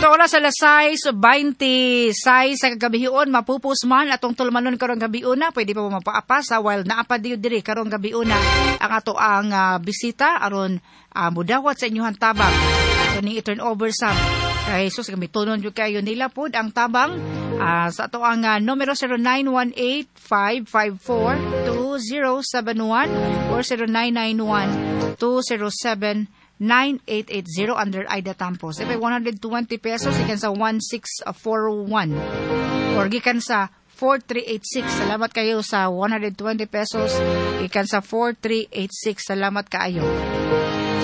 Ato oras alas 6:26 sa kagabion mapupus man atong tulmanon karong gabion na pwede pa mo mapaapasa while naapa diyo diri karong gabion na ang ato ang bisita aron mudawat sa inyohan tabang. Kani i-turn over sa kay Jesus kami tunon jud kayo nila pud ang tabang sa ato ang numero 0918-554-2071 or 0991-207-9880 under Aida Tampos. If 120 pesos, ikan sa 1641. Or gikan sa 4386. Salamat kayo sa 120 pesos. Ikan sa 4386. Salamat kaayo.